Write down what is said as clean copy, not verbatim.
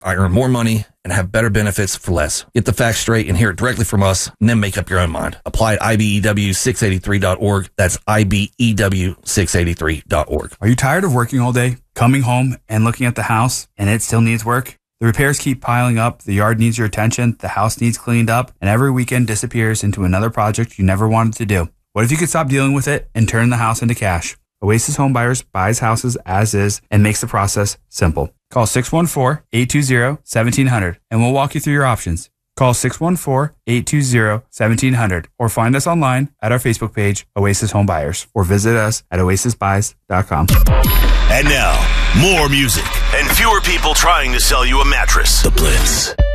I earn more money and have better benefits for less. Get the facts straight and hear it directly from us, and then make up your own mind. Apply at IBEW683.org. That's IBEW683.org. Are you tired of working all day, coming home and looking at the house, and it still needs work? The repairs keep piling up, the yard needs your attention, the house needs cleaned up, and every weekend disappears into another project you never wanted to do. What if you could stop dealing with it and turn the house into cash? Oasis Home Buyers buys houses as is and makes the process simple. Call 614-820-1700 and we'll walk you through your options. Call 614-820-1700 or find us online at our Facebook page, Oasis Home Buyers, or visit us at oasisbuys.com. And now, more music and fewer people trying to sell you a mattress. The Blitz.